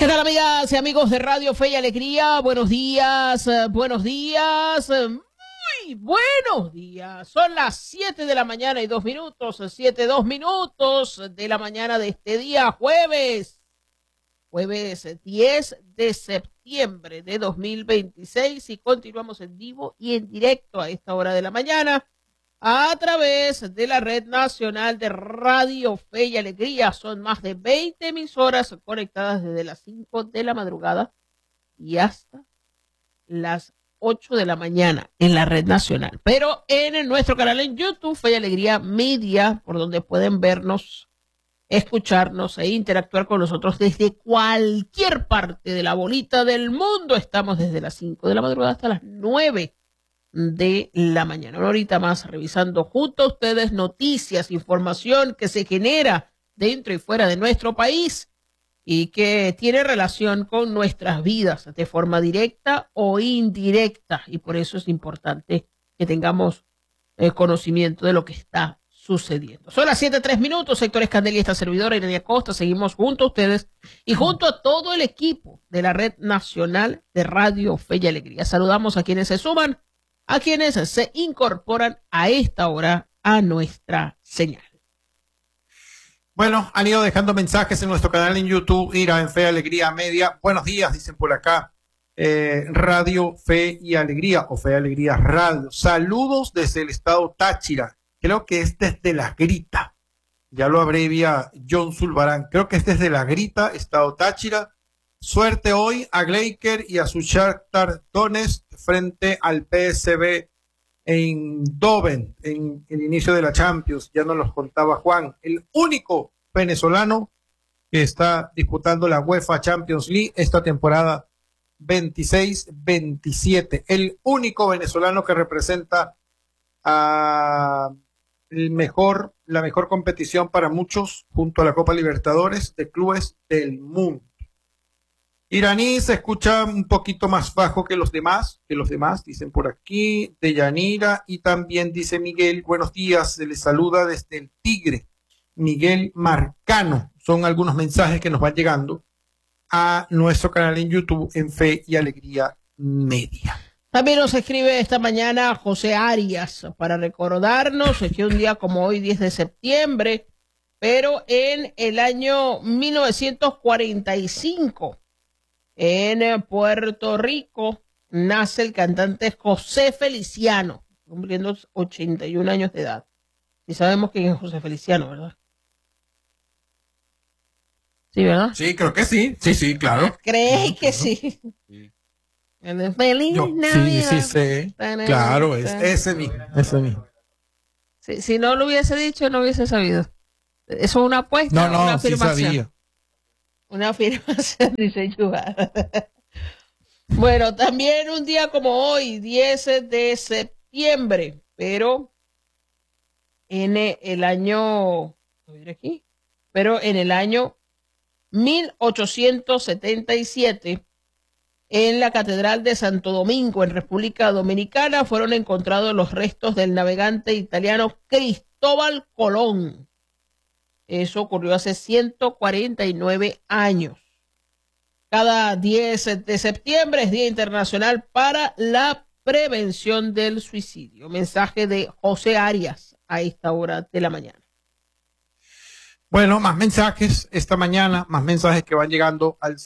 ¿Qué tal, amigas y amigos de Radio Fe y Alegría? Buenos días, buenos días, muy buenos días. Son las 7 de la mañana y 2 minutos, 7:02 de la mañana de este día, jueves 10 de septiembre de 2026, y continuamos en vivo y en directo a esta hora de la mañana a través de la Red Nacional de Radio Fe y Alegría. Son más de 20 emisoras conectadas desde las 5 de la madrugada y hasta las 8 de la mañana en la Red Nacional. Pero en nuestro canal en YouTube, Fe y Alegría Media, por donde pueden vernos, escucharnos e interactuar con nosotros desde cualquier parte de la bolita del mundo. Estamos desde las 5 de la madrugada hasta las 9 de la mañana. Una horita más revisando junto a ustedes noticias, información que se genera dentro y fuera de nuestro país y que tiene relación con nuestras vidas de forma directa o indirecta. Y por eso es importante que tengamos conocimiento de lo que está sucediendo. Son las 7:03, Héctor Escandel y esta servidora Irene Acosta. Seguimos junto a ustedes y junto a todo el equipo de la Red Nacional de Radio Fe y Alegría. Saludamos a quienes se suman, a quienes se incorporan a esta hora a nuestra señal. Bueno, han ido dejando mensajes en nuestro canal en YouTube, Ira en Fe y Alegría Media. Buenos días, dicen por acá. Radio Fe y Alegría o Fe y Alegría Radio. Saludos desde el estado Táchira. Creo que es desde La Grita. Ya lo abrevia John Zulbarán. Creo que es desde La Grita, estado Táchira. Suerte hoy a Gleiker y a su Shakhtar Donetsk frente al PSV en Doven, en el inicio de la Champions. Ya nos los contaba Juan, el único venezolano que está disputando la UEFA Champions League esta temporada 26-27. El único venezolano que representa a la mejor competición para muchos, junto a la Copa Libertadores de clubes del mundo. Iraní se escucha un poquito más bajo que los demás, dicen por aquí, de Yanira, y también dice Miguel, buenos días, se les saluda desde el Tigre, Miguel Marcano. Son algunos mensajes que nos van llegando a nuestro canal en YouTube en Fe y Alegría Media. También nos escribe esta mañana José Arias para recordarnos que un día como hoy, 10 de septiembre, pero en el año 1945, en Puerto Rico, nace el cantante José Feliciano, cumpliendo 81 años de edad. Y sabemos quién es José Feliciano, ¿verdad? Sí, ¿verdad? Sí, creo que sí. Sí, claro. ¿Crees que sí? Feliz Navidad. Sí, sí. Claro, es ese mismo. Si no lo hubiese dicho, no hubiese sabido. ¿Eso es una apuesta? No, una afirmación? Sí sabía. Una afirmación, dice Yuhara. Bueno, también un día como hoy, 10 de septiembre, pero en el año, pero en el año 1877, en la Catedral de Santo Domingo, en República Dominicana, fueron encontrados los restos del navegante italiano Cristóbal Colón. Eso ocurrió hace 149 años. Cada 10 de septiembre es Día Internacional para la Prevención del Suicidio. Mensaje de José Arias a esta hora de la mañana. Bueno, más mensajes esta mañana, más mensajes que van llegando al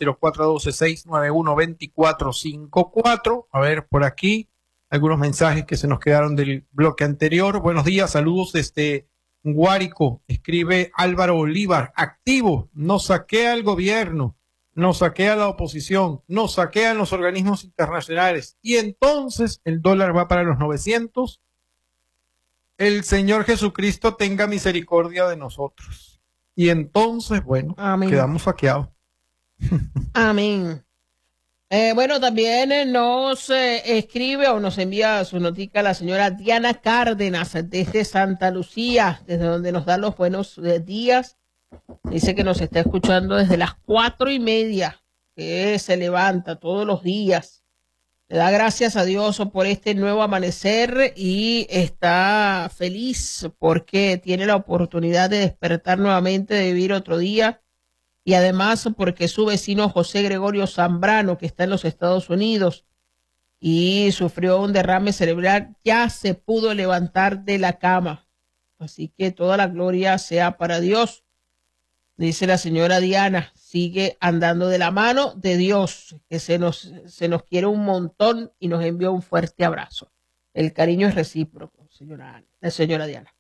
0412-691-2454. A ver, por aquí, algunos mensajes que se nos quedaron del bloque anterior. Buenos días, saludos desde Guárico, escribe Álvaro Bolívar, activo, nos saquea el gobierno, nos saquea la oposición, nos saquean los organismos internacionales y entonces el dólar va para los 900. El Señor Jesucristo tenga misericordia de nosotros. Y entonces, bueno, amén, quedamos saqueados. Amén. Bueno, también nos escribe o nos envía su notica la señora Diana Cárdenas desde Santa Lucía, desde donde nos da los buenos días. Dice que nos está escuchando desde las 4:30, que se levanta todos los días. Le da gracias a Dios por este nuevo amanecer y está feliz porque tiene la oportunidad de despertar nuevamente, de vivir otro día y además porque su vecino José Gregorio Zambrano, que está en los Estados Unidos y sufrió un derrame cerebral, ya se pudo levantar de la cama. Así que toda la gloria sea para Dios. Dice la señora Diana, sigue andando de la mano de Dios, que se nos quiere un montón y nos envió un fuerte abrazo. El cariño es recíproco, la señora Diana.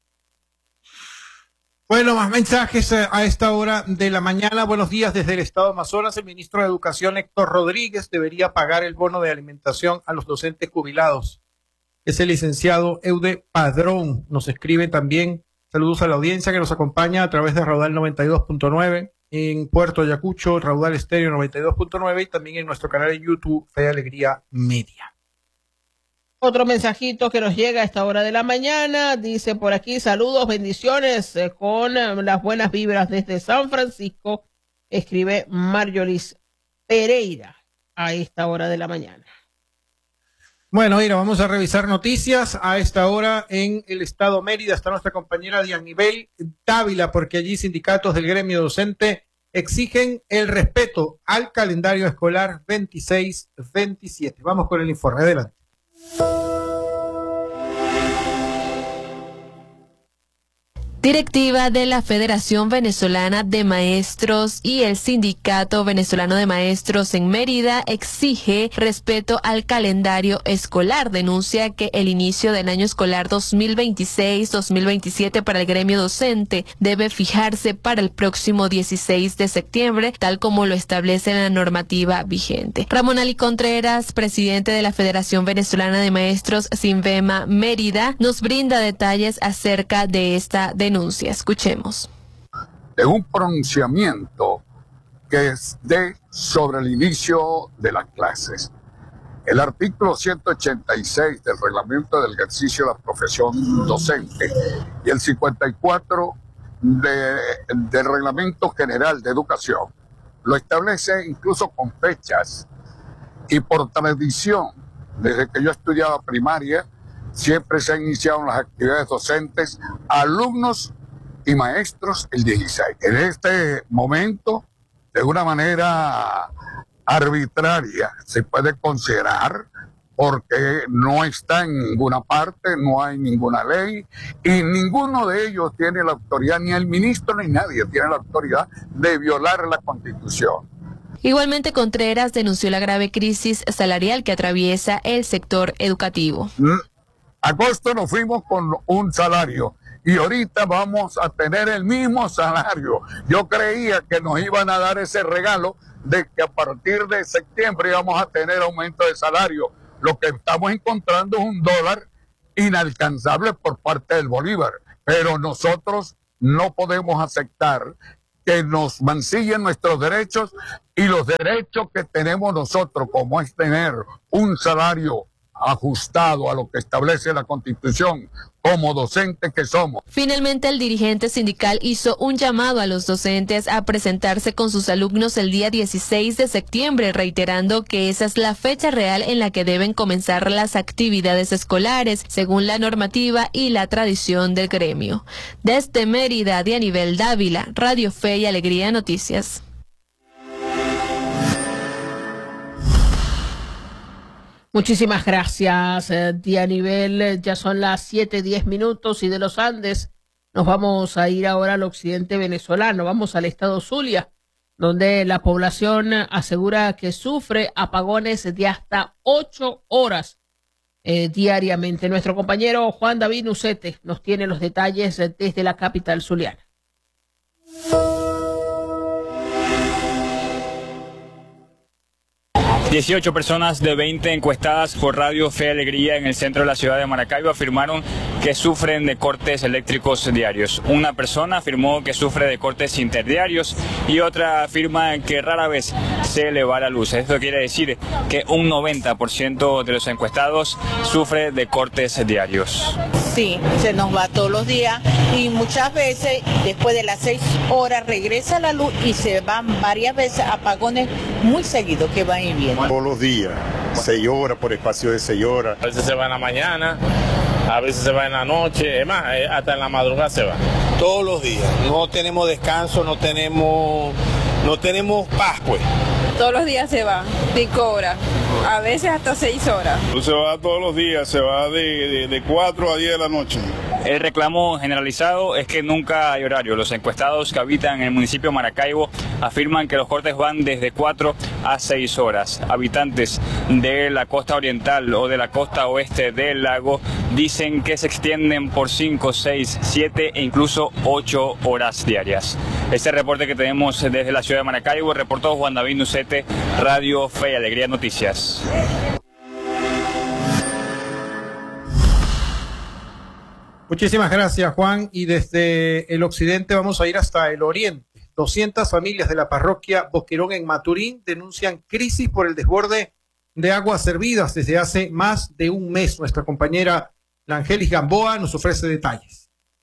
Bueno, más mensajes a esta hora de la mañana. Buenos días desde el estado de Amazonas. El ministro de Educación, Héctor Rodríguez, debería pagar el bono de alimentación a los docentes jubilados. Es el licenciado Eude Padrón. Nos escribe también. Saludos a la audiencia que nos acompaña a través de Raudal 92.9, en Puerto Ayacucho, Raudal Estéreo 92.9 y también en nuestro canal de YouTube, Fe y Alegría Media. Otro mensajito que nos llega a esta hora de la mañana, dice por aquí, saludos, bendiciones, con las buenas vibras desde San Francisco, escribe Marjolis Pereira a esta hora de la mañana. Bueno, mira, vamos a revisar noticias a esta hora en el estado Mérida. Está nuestra compañera Dianibel Dávila, porque allí sindicatos del gremio docente exigen el respeto al calendario escolar 26-27. Vamos con el informe, adelante. Directiva de la Federación Venezolana de Maestros y el Sindicato Venezolano de Maestros en Mérida exige respeto al calendario escolar. Denuncia que el inicio del año escolar 2026-2027 para el gremio docente debe fijarse para el próximo 16 de septiembre, tal como lo establece la normativa vigente. Ramón Ali Contreras, presidente de la Federación Venezolana de Maestros Sinvema Mérida, nos brinda detalles acerca de esta denuncia. Escuchemos. De un pronunciamiento que es sobre el inicio de las clases. El artículo 186 del reglamento del ejercicio de la profesión docente y el 54 del reglamento general de educación lo establece incluso con fechas, y por tradición, desde que yo estudiaba primaria, siempre se han iniciado las actividades docentes, alumnos y maestros el 16. En este momento, de una manera arbitraria, se puede considerar, porque no está en ninguna parte, no hay ninguna ley, y ninguno de ellos tiene la autoridad, ni el ministro ni nadie tiene la autoridad de violar la Constitución. Igualmente, Contreras denunció la grave crisis salarial que atraviesa el sector educativo. Agosto nos fuimos con un salario y ahorita vamos a tener el mismo salario. Yo creía que nos iban a dar ese regalo de que a partir de septiembre íbamos a tener aumento de salario. Lo que estamos encontrando es un dólar inalcanzable por parte del Bolívar, pero nosotros no podemos aceptar que nos mancillen nuestros derechos y los derechos que tenemos nosotros, como es tener un salario ajustado a lo que establece la Constitución como docentes que somos. Finalmente, el dirigente sindical hizo un llamado a los docentes a presentarse con sus alumnos el día 16 de septiembre, reiterando que esa es la fecha real en la que deben comenzar las actividades escolares, según la normativa y la tradición del gremio. Desde Mérida, Dianibel Dávila, Radio Fe y Alegría Noticias. Muchísimas gracias, Dianibel. Ya son las 7:10 y de los Andes nos vamos a ir ahora al occidente venezolano. Vamos al estado Zulia, donde la población asegura que sufre apagones de hasta 8 horas diariamente. Nuestro compañero Juan David Nucete nos tiene los detalles desde la capital zuliana. 18 personas de 20 encuestadas por Radio Fe y Alegría en el centro de la ciudad de Maracaibo afirmaron que sufren de cortes eléctricos diarios. Una persona afirmó que sufre de cortes interdiarios y otra afirma que rara vez se le va la luz. Esto quiere decir que un 90% de los encuestados sufre de cortes diarios. Sí, se nos va todos los días y muchas veces después de las 6 horas regresa la luz y se van varias veces apagones muy seguidos que van y vienen. Todos los días, 6 horas por espacio de 6 horas. A veces se va en la mañana, a veces se va en la noche, es más, hasta en la madrugada se va. Todos los días, no tenemos descanso, no tenemos no tenemos paz, pues. Todos los días se va, 5 horas, a veces hasta 6 horas. Se va todos los días, se va de 4 a 10 de la noche. El reclamo generalizado es que nunca hay horario. Los encuestados que habitan en el municipio de Maracaibo afirman que los cortes van desde 4 a 6 horas. Habitantes de la costa oriental o de la costa oeste del lago dicen que se extienden por 5, 6, 7 e incluso 8 horas diarias. Este reporte que tenemos desde la ciudad de Maracaibo, reportó Juan David Nucete, Radio Fe y Alegría Noticias. Muchísimas gracias, Juan. Y desde el occidente vamos a ir hasta el oriente. 200 familias de la parroquia Boquerón en Maturín denuncian crisis por el desborde de aguas servidas desde hace más de un mes. Nuestra compañera Langelis Gamboa nos ofrece detalles.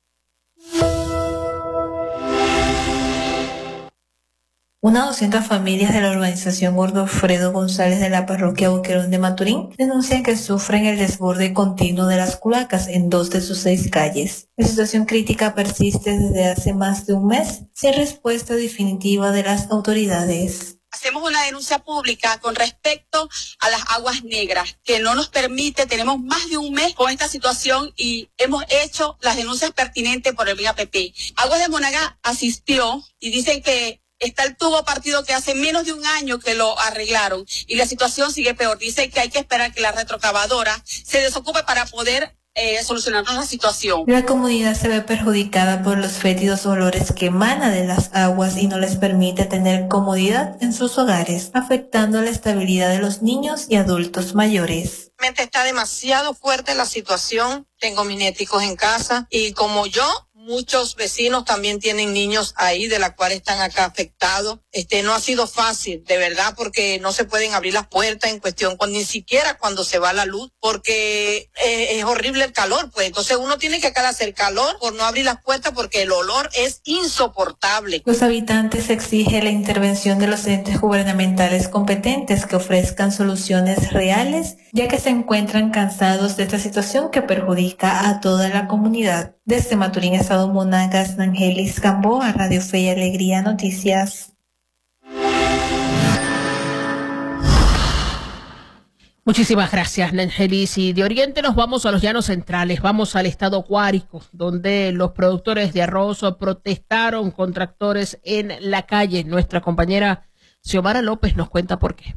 Unas 200 familias de la urbanización Gordofredo González de la parroquia Boquerón de Maturín denuncian que sufren el desborde continuo de las cloacas en 2 de sus 6 calles. La situación crítica persiste desde hace más de un mes, sin respuesta definitiva de las autoridades. Hacemos una denuncia pública con respecto a las aguas negras, que no nos permite, tenemos más de un mes con esta situación y hemos hecho las denuncias pertinentes por el BAPP. Aguas de Monaga asistió y dicen que está el tubo partido que hace menos de un año que lo arreglaron y la situación sigue peor. Dice que hay que esperar que la retrocavadora se desocupe para poder solucionar la situación. La comunidad se ve perjudicada por los fétidos olores que emana de las aguas y no les permite tener comodidad en sus hogares, afectando la estabilidad de los niños y adultos mayores. Está demasiado fuerte la situación. Tengo mis nieticos en casa y como yo, muchos vecinos también tienen niños ahí, de la cual están acá afectados. No ha sido fácil, de verdad, porque no se pueden abrir las puertas en cuestión, ni siquiera cuando se va la luz, porque es horrible el calor, pues. Entonces uno tiene que acá hacer calor por no abrir las puertas porque el olor es insoportable. Los habitantes exigen la intervención de los entes gubernamentales competentes que ofrezcan soluciones reales, ya que se encuentran cansados de esta situación que perjudica a toda la comunidad. Desde Maturín, Estado Monagas, Angelis Gamboa, Radio Fe y Alegría Noticias. Muchísimas gracias, Nangelis. Y de Oriente nos vamos a los llanos centrales, vamos al estado Guárico, donde los productores de arroz protestaron con tractores en la calle. Nuestra compañera Xiomara López nos cuenta por qué.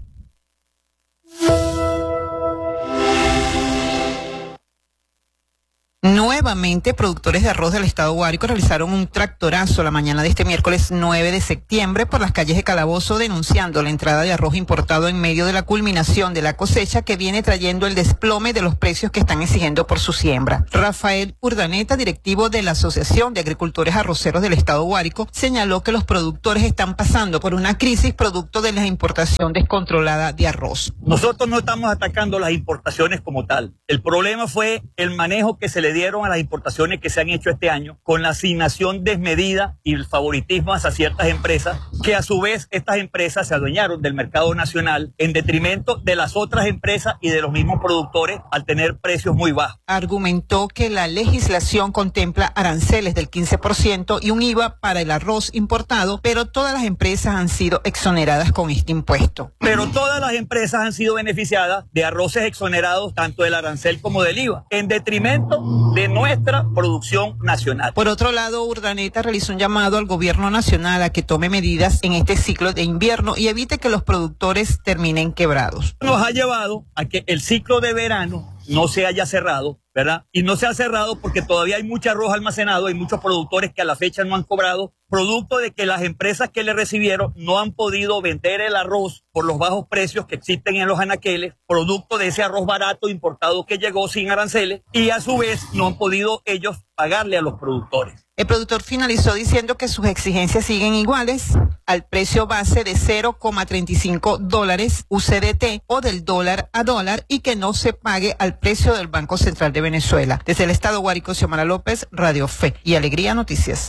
Nuevamente, productores de arroz del estado Guárico realizaron un tractorazo la mañana de este miércoles 9 de septiembre por las calles de Calabozo, denunciando la entrada de arroz importado en medio de la culminación de la cosecha que viene trayendo el desplome de los precios que están exigiendo por su siembra. Rafael Urdaneta, directivo de la Asociación de Agricultores Arroceros del estado Guárico, señaló que los productores están pasando por una crisis producto de la importación descontrolada de arroz. Nosotros no estamos atacando las importaciones como tal. El problema fue el manejo que se le dieron a las importaciones que se han hecho este año, con la asignación desmedida y el favoritismo hacia ciertas empresas, que a su vez estas empresas se adueñaron del mercado nacional en detrimento de las otras empresas y de los mismos productores al tener precios muy bajos. Argumentó que la legislación contempla aranceles del 15% y un IVA para el arroz importado, pero todas las empresas han sido exoneradas con este impuesto. Pero todas las empresas han sido beneficiadas de arroces exonerados, tanto del arancel como del IVA, en detrimento de nuestra producción nacional. Por otro lado, Urdaneta realizó un llamado al gobierno nacional a que tome medidas en este ciclo de invierno y evite que los productores terminen quebrados. Nos ha llevado a que el ciclo de verano no se haya cerrado, ¿verdad? Y no se ha cerrado porque todavía hay mucho arroz almacenado, hay muchos productores que a la fecha no han cobrado, producto de que las empresas que le recibieron no han podido vender el arroz por los bajos precios que existen en los anaqueles, producto de ese arroz barato importado que llegó sin aranceles, y a su vez no han podido ellos pagarle a los productores. El productor finalizó diciendo que sus exigencias siguen iguales al precio base de $0,35 UCDT o del dólar a dólar y que no se pague al precio del Banco Central de Venezuela. Desde el estado Guárico, Xiomara López, Radio Fe y Alegría Noticias.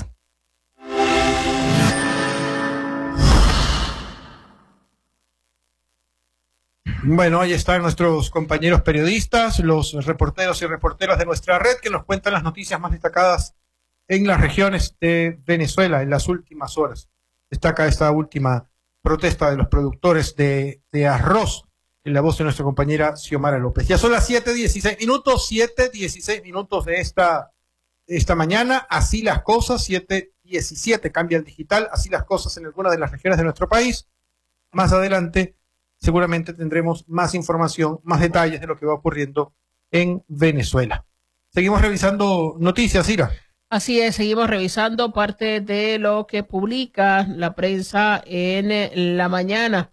Bueno, ahí están nuestros compañeros periodistas, los reporteros y reporteras de nuestra red que nos cuentan las noticias más destacadas en las regiones de Venezuela en las últimas horas. destaca esta última protesta de los productores de arroz, en la voz de nuestra compañera Xiomara López. Ya son las 7:16 minutos de esta mañana. Así las cosas, 7:17 cambia el digital, así las cosas en algunas de las regiones de nuestro país. Más adelante seguramente tendremos más información, más detalles de lo que va ocurriendo en Venezuela. Seguimos revisando noticias, Ira. Así es, seguimos revisando parte de lo que publica la prensa en la mañana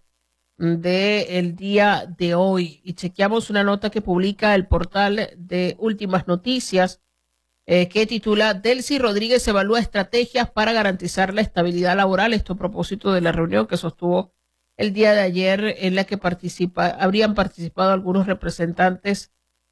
del día de hoy. Y chequeamos una nota que publica el portal de Últimas Noticias que titula Delcy Rodríguez evalúa estrategias para garantizar la estabilidad laboral. Esto a propósito de la reunión que sostuvo el día de ayer en la que habrían participado algunos representantes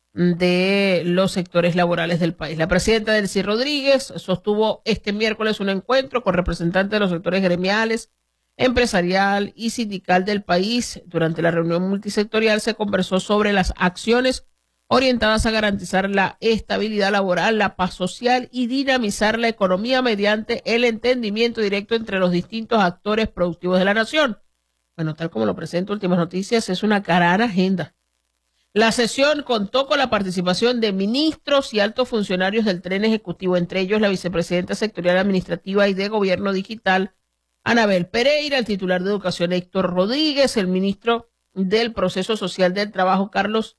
de los sectores laborales del país. La presidenta Delcy Rodríguez sostuvo este miércoles un encuentro con representantes de los sectores gremiales, empresarial y sindical del país. Durante la reunión multisectorial se conversó sobre las acciones orientadas a garantizar la estabilidad laboral, la paz social y dinamizar la economía mediante el entendimiento directo entre los distintos actores productivos de la nación. Bueno, tal como lo presenta Últimas Noticias, es una gran agenda. La sesión contó con la participación de ministros y altos funcionarios del tren ejecutivo, entre ellos la vicepresidenta sectorial administrativa y de gobierno digital, Anabel Pereira, el titular de Educación, Héctor Rodríguez, el ministro del Proceso Social del Trabajo, Carlos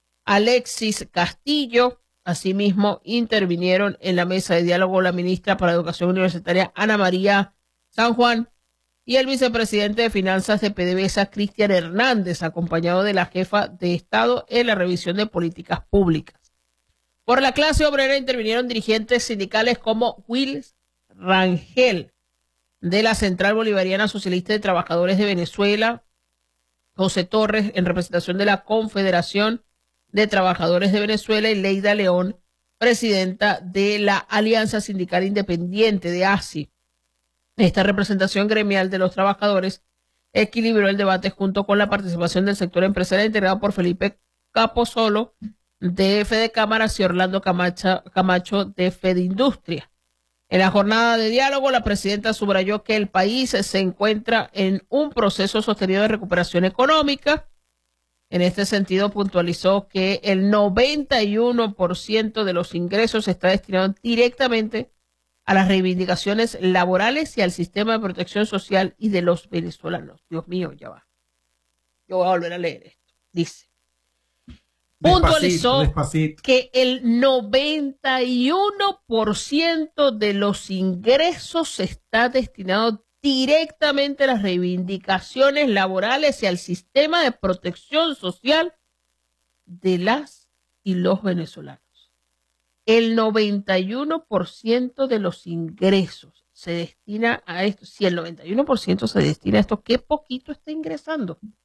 Alexis Castillo. Asimismo, intervinieron en la mesa de diálogo la ministra para Educación Universitaria, Ana María San Juan, y el vicepresidente de Finanzas de PDVSA, Cristian Hernández, acompañado de la jefa de Estado en la revisión de políticas públicas. Por la clase obrera intervinieron dirigentes sindicales como Wills Rangel, de la Central Bolivariana Socialista de Trabajadores de Venezuela, José Torres, en representación de la Confederación de Trabajadores de Venezuela, y Leida León, presidenta de la Alianza Sindical Independiente de ASI. Esta representación gremial de los trabajadores equilibró el debate junto con la participación del sector empresarial integrado por Felipe Caposolo, de Fede Cámaras, y Orlando Camacho, de Fede Industria. En la jornada de diálogo, la presidenta subrayó que el país se encuentra en un proceso sostenido de recuperación económica. En este sentido, puntualizó que el 91% de los ingresos está destinado directamente a las reivindicaciones laborales y al sistema de protección social y de los venezolanos. Dios mío, ya va. Yo voy a volver a leer esto. Dice, puntualizó que el 91% de los ingresos está destinado directamente a las reivindicaciones laborales y al sistema de protección social de las y los venezolanos. El 91% de los ingresos se destina a esto. Si el 91% se destina a esto, ¿qué poquito está ingresando?